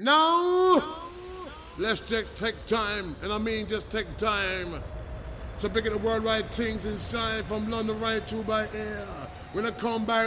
Now, let's just take time, and I mean just take time to pick at the worldwide things inside from London right through by air. When I come by